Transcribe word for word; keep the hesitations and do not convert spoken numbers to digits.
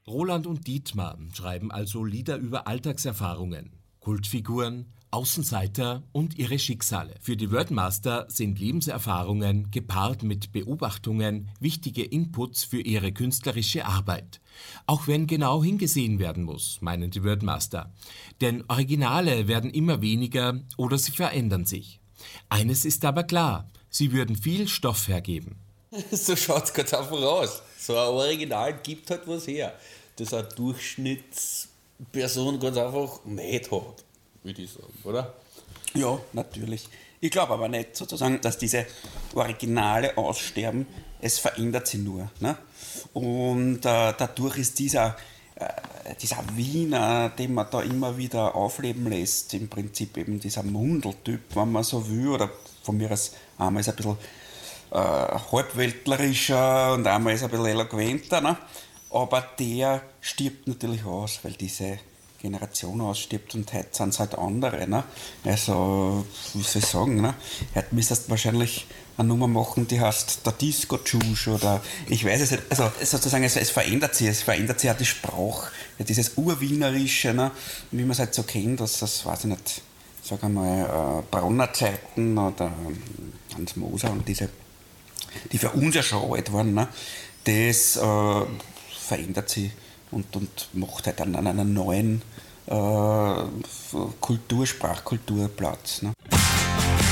Roland und Dietmar schreiben also Lieder über Alltagserfahrungen, Kultfiguren, Außenseiter und ihre Schicksale. Für die Wordmaster sind Lebenserfahrungen gepaart mit Beobachtungen wichtige Inputs für ihre künstlerische Arbeit. Auch wenn genau hingesehen werden muss, meinen die Wordmaster. Denn Originale werden immer weniger oder sie verändern sich. Eines ist aber klar, sie würden viel Stoff hergeben. So schaut es ganz einfach aus. So ein Original gibt halt was her, das eine Durchschnittsperson ganz einfach nicht hat, würde ich sagen, oder? Ja, natürlich. Ich glaube aber nicht sozusagen, dass diese Originale aussterben, es verändert sich nur. Ne? Und äh, dadurch ist dieser, äh, dieser Wiener, den man da immer wieder aufleben lässt, im Prinzip eben dieser Mundeltyp, wenn man so will, oder von mir aus einmal ist ein bisschen äh, halbweltlerischer und einmal ist ein bisschen eloquenter, ne? Aber der stirbt natürlich aus, weil diese Generation ausstirbt und heute sind es halt andere. Ne? Also, wie soll ich sagen, ne? Heute müsstest du wahrscheinlich eine Nummer machen, die heißt der Disco Juice oder ich weiß es nicht. Also sozusagen, es, es verändert sich, es verändert sich auch die Sprache. Ja, dieses Urwienerische, ne? Wie man es halt so kennt, das, das weiß ich nicht, sagen wir mal, äh, Bronner Zeiten oder äh, Hans Moser und diese, die für uns ja schon alt waren, ne? Das äh, verändert sich und, und macht halt an, an einer neuen äh, Kultur, Sprachkultur Platz. Ne?